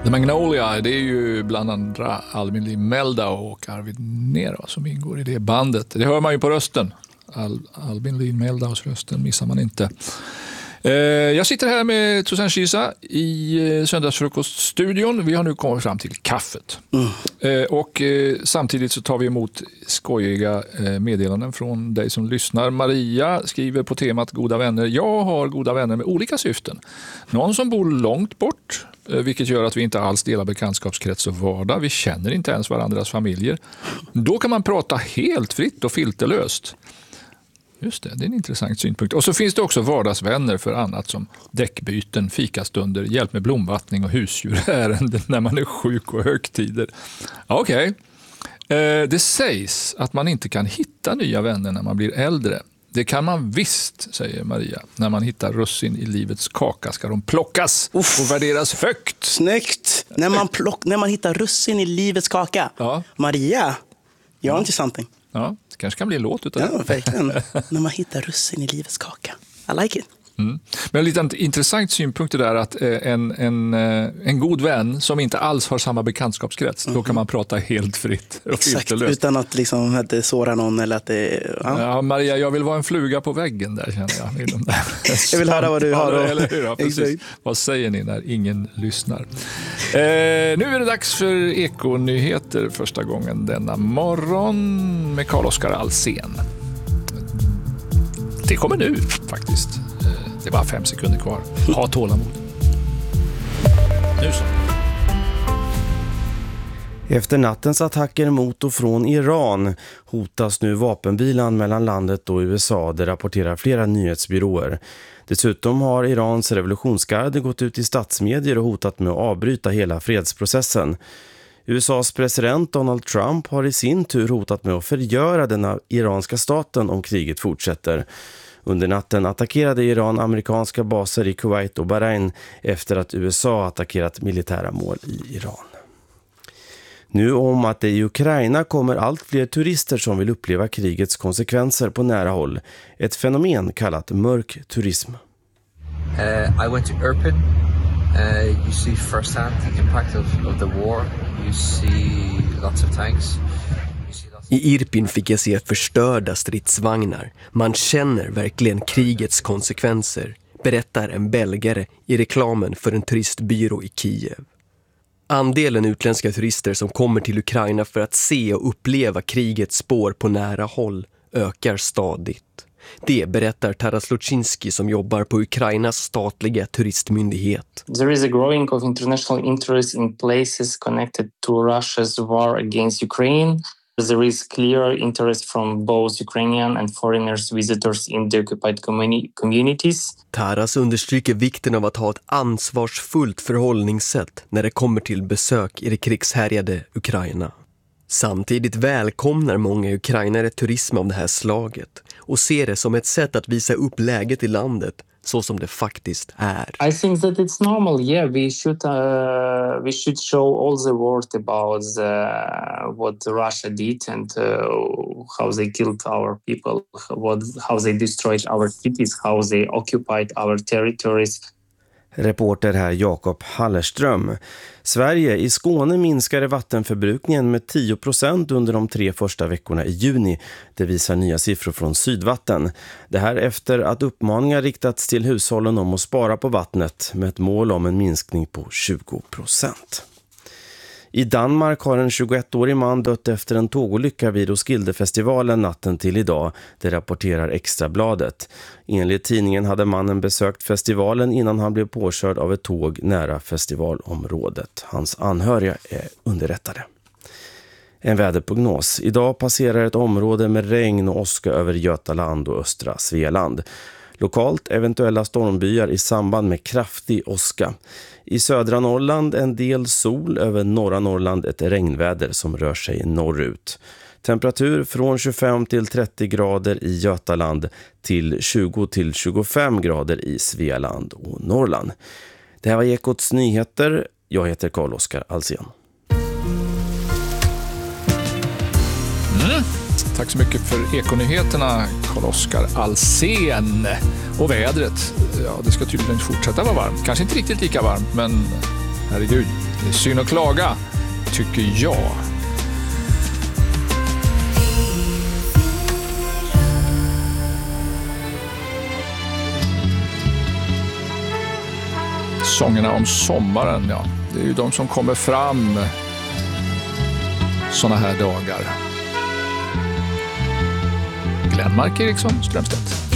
The Magnolia, det är ju bland andra Albin Lee Meldau och Arvid Nera som ingår i det bandet. Det hör man ju på rösten. Albin Lee Meldaus rösten missar man inte. Jag sitter här med Toussaint Chisa i söndagsfrukoststudion. Vi har nu kommit fram till kaffet. Och samtidigt så tar vi emot skojiga meddelanden från dig som lyssnar. Maria skriver på temat goda vänner. Jag har goda vänner med olika syften. Någon som bor långt bort, vilket gör att vi inte alls delar bekantskapskrets och vardag. Vi känner inte ens varandras familjer. Då kan man prata helt fritt och filterlöst. Just det, det är en intressant synpunkt. Och så finns det också vardagsvänner för annat som däckbyten, fikastunder, hjälp med blomvattning och husdjurärenden när man är sjuk och högtider. Okej. Det sägs att man inte kan hitta nya vänner när man blir äldre. Det kan man visst, säger Maria. När man hittar russin i livets kaka ska de plockas och värderas högt. Snyggt! När man hittar russin i livets kaka. Ja. Maria, gör inte something. Ja, det kanske kan bli en låt utav det. Ja, verkligen. När man hittar russin i livets kaka. I like it. Mm. Men lite intressant synpunkt är där att en god vän som inte alls har samma bekantskapskrets, då kan man prata helt fritt. Och exakt, utan att, liksom, att det sårar någon eller att det... Ja. Ja, Maria, jag vill vara en fluga på väggen där, känner jag. Jag vill höra vad du har. Eller hur? Ja, precis. Vad säger ni när ingen lyssnar? Nu är det dags för Ekonyheter första gången denna morgon med Carl-Oskar Alsen. Det kommer nu faktiskt. Det är bara 5 sekunder kvar. Ha tålamod. Nu så. Efter nattens attacker mot och från Iran hotas nu vapenvilan mellan landet och USA, det rapporterar flera nyhetsbyråer. Dessutom har Irans revolutionsgarde gått ut i statsmedier och hotat med att avbryta hela fredsprocessen. USAs president Donald Trump har i sin tur hotat med att förgöra den iranska staten om kriget fortsätter. Under natten attackerade Iran amerikanska baser i Kuwait och Bahrain efter att USA attackerat militära mål i Iran. Nu om att det i Ukraina kommer allt fler turister som vill uppleva krigets konsekvenser på nära håll. Ett fenomen kallat mörk turism. I went to Irpin. You see firsthand the impact of the war. You see lots of tanks. I Irpin fick jag se förstörda stridsvagnar. Man känner verkligen krigets konsekvenser, berättar en belgare i reklamen för en turistbyrå i Kiev. Andelen utländska turister som kommer till Ukraina för att se och uppleva krigets spår på nära håll ökar stadigt. Det berättar Taras Luczynski som jobbar på Ukrainas statliga turistmyndighet. There is a growing of international interest in places connected to Russia's war against Ukraine. There is clear interest from both Ukrainian and foreigners visitors in the occupied communities. Taras understryker vikten av att ha ett ansvarsfullt förhållningssätt när det kommer till besök i det krigshärjade Ukraina. Samtidigt välkomnar många ukrainare turism av det här slaget och ser det som ett sätt att visa upp läget i landet så som det faktiskt är. I think that it's normal. Yeah, we should show all the world about what Russia did and how they killed our people, how they destroyed our cities, how they occupied our territories. Reporter här Jakob Hallerström. Sverige i Skåne minskade vattenförbrukningen med 10% under de 3 första veckorna i juni. Det visar nya siffror från Sydvatten. Det här efter att uppmaningar riktats till hushållen om att spara på vattnet med ett mål om en minskning på 20%. I Danmark har en 21-årig man dött efter en tågolycka vid Roskildefestivalen natten till idag. Det rapporterar Extrabladet. Enligt tidningen hade mannen besökt festivalen innan han blev påkörd av ett tåg nära festivalområdet. Hans anhöriga är underrättade. En väderprognos. Idag passerar ett område med regn och åska över Götaland och östra Svealand. Lokalt eventuella stormbyar i samband med kraftig åska. I södra Norrland en del sol, över norra Norrland ett regnväder som rör sig norrut. Temperatur från 25 till 30 grader i Götaland till 20 till 25 grader i Svealand och Norrland. Det här var Ekots nyheter. Jag heter Carl-Oskar Alsen. Tack så mycket för Ekonyheterna, Carl-Oskar Alsen. Och vädret, ja, det ska tydligen fortsätta vara varmt. Kanske inte riktigt lika varmt, men Herregud, det är synd att klaga, tycker jag. Sångerna om sommaren, ja. Det är ju de som kommer fram såna här dagar. Glenmark Eriksson, Strömstedt.